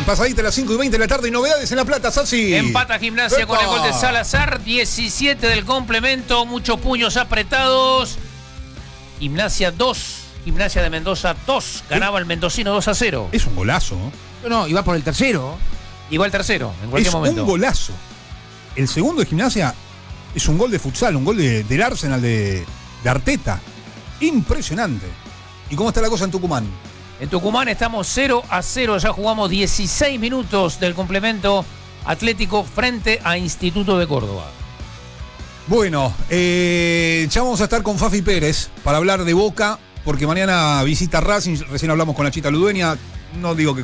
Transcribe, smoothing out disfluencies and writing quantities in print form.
pasadita a las 5:20 de la tarde y novedades en La Plata, Sassi. Empata Gimnasia ¡Epa! con el gol de Salazar, 17 del complemento, muchos puños apretados. Gimnasia 2, Gimnasia de Mendoza 2, ganaba el mendocino 2-0. Es un golazo. No, iba por el tercero. Igual tercero, en cualquier momento. Un golazo. El segundo de Gimnasia es un gol de futsal, un gol del Arsenal de Arteta. Impresionante. ¿Y cómo está la cosa en Tucumán? En Tucumán estamos 0-0, ya jugamos 16 minutos del complemento Atlético frente a Instituto de Córdoba. Bueno, ya vamos a estar con Fafi Pérez para hablar de Boca, porque mañana visita Racing, recién hablamos con la Chita Ludueña, no digo que